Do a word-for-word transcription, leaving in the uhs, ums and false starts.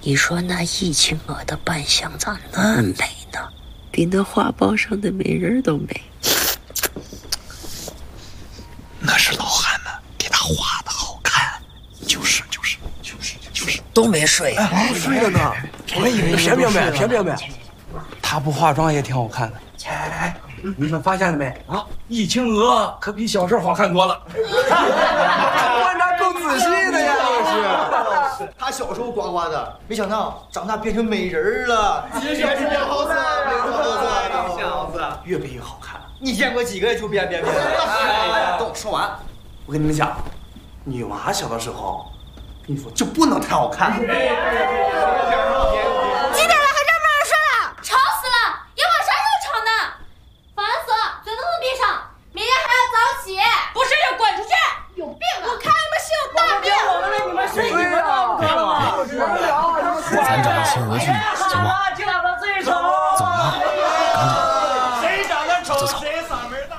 你说那易青娥的扮相咋那么美呢？比那画报上的美人都美。 那是老汉呢，给他画的好看。就是就是就是就是， 都没睡呀、 啊？睡了呢。我以为别别别别别别，他不化妆也挺好看的。哎，你们发现了没啊？易青娥可比小时候好看多了。观察够仔细的呀， 是。是。他小时候呱呱的，没想到长大变成美人了。 这小子，小子， 越变越好看。 你见过几个就变变变？ 哎，等我说完。 我跟你们讲，女娃小的时候，跟你说就不能太好看。 几点了还这么没人睡了？ 吵死了！要往啥时候吵呢？房锁，嘴都能闭上，明天还要早起。不睡就滚出去！有病啊！我看你们是有大病！ 我们为你们睡，你们闹不闹啊？ 咱找到青娥去，行吗？ 长得最丑。 走吧，赶紧。 谁长得丑谁嗓门大。